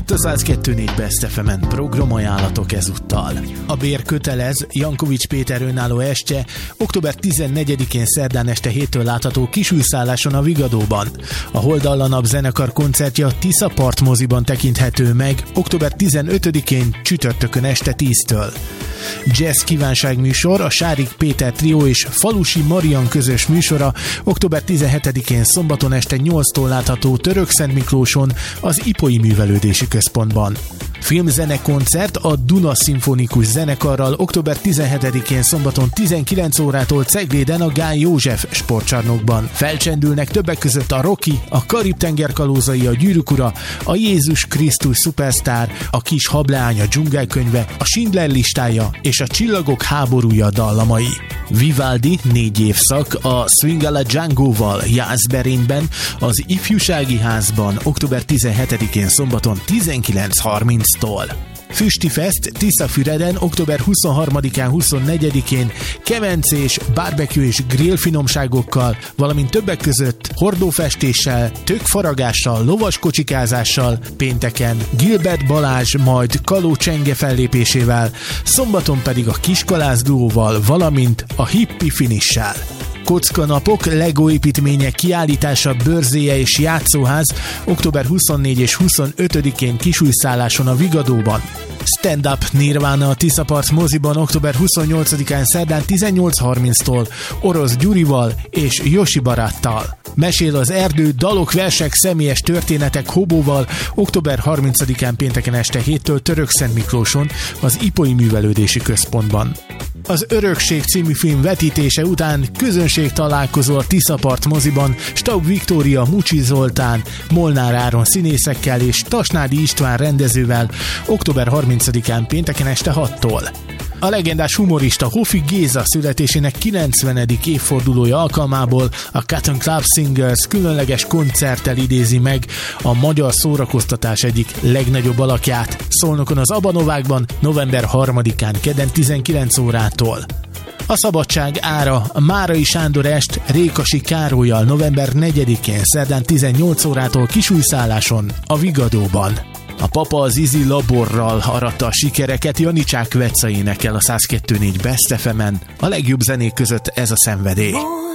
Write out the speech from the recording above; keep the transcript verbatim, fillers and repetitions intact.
Itt a száz kettő négy Best ef emen programajánlatok ezúttal. A bér kötelez, Jankovics Péter önálló estje október tizennegyedikén szerdán este héttől látható Kisújszálláson a Vigadóban. A Holdallanap zenekar koncertje a Tiszapart moziban tekinthető meg október tizenötödikén csütörtökön este tíztől. Jazz kívánságműsor, a Sárik Péter trió és Falusi Marian közös műsora október tizenhetedikén szombaton este nyolctól látható Törökszentmiklóson az Ipoi Művelődési Központban. Filmzenekoncert a Duna Szimfonikus Zenekarral október tizenhetedikén szombaton tizenkilenc órától Cegléden a Gály József sportcsarnokban. Felcsendülnek többek között a Rocky, a Karib-tenger kalózai, a Gyűrűk ura, a Jézus Krisztus Superstar, a Kis hableány, a Dzsungelkönyve, a Schindler listája és a Csillagok háborúja dallamai. Vivaldi négy évszak a Swing alla Django-val Jászberényben, az Ifjúsági Házban október tizenhetedikén szombaton tizenkilenc harminctól. Füstifest Tiszafüreden október huszonharmadikán, huszonnegyedikén kemencés, barbecue és grill finomságokkal, valamint többek között hordófestéssel, tökfaragással, lovaskocsikázással, pénteken Gilbert Balázs, majd Kaló Csenge fellépésével, szombaton pedig a Kiskalász duóval, valamint a Hippi finissel. Kockanapok, Lego építmények kiállítása, bőrzéje és játszóház október huszonnégy és huszonötödikén Kisújszálláson a Vigadóban. Stand-up Nirvana a Tiszapart moziban október huszonnyolcadikán szerdán tizennyolc harminctól Orosz Gyurival és Josi baráttal. Mesél az erdő, dalok, versek, személyes történetek Hobóval október harmincadikán pénteken este héttől Törökszentmiklóson az Ipoi Művelődési Központban. Az Örökség című film vetítése után közönség találkozó a Tiszapart moziban Staub Viktória, Mucsi Zoltán, Molnár Áron színészekkel és Tasnádi István rendezővel október harmincadikán pénteken este hattól. A legendás humorista Hofi Géza születésének kilencvenedik évfordulója alkalmából a Cotton Club Singers különleges koncerttel idézi meg a magyar szórakoztatás egyik legnagyobb alakját Szolnokon az Abanovákban november harmadikán kedden tizenkilenc órától. A Szabadság ára a Márai Sándor est Rékasi Károllyal november negyedikén szerdán tizennyolc órától Kisújszálláson a Vigadóban. A Papa az Izi Laborral aratta a sikereket, Janicsák Veca énekel a száz kettő négy Best ef emen, a legjobb zenék között ez a szenvedély.